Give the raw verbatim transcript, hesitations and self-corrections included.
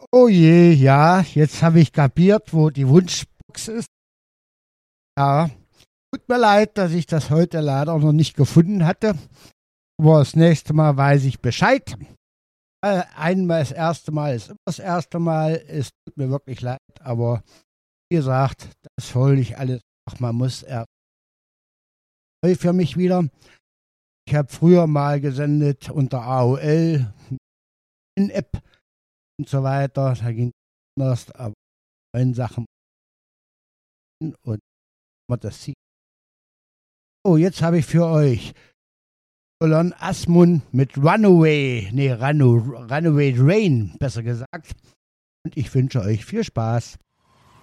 Oh je, ja, jetzt habe ich kapiert, wo die Wunschbox ist. Ja, tut mir leid, dass ich das heute leider noch nicht gefunden hatte. Aber das nächste Mal weiß ich Bescheid. Äh, Einmal das erste Mal ist immer das erste Mal. Es tut mir wirklich leid, aber wie gesagt, das hole ich alles nach. Man muss erst neu für mich wieder. Ich habe früher mal gesendet unter A O L, in App und so weiter. Da ging es anders, aber neuen Sachen und das sieht. Oh, jetzt habe ich für euch Solon Asmund mit Runaway, nee, Runu, Runaway Rain, besser gesagt. Und ich wünsche euch viel Spaß.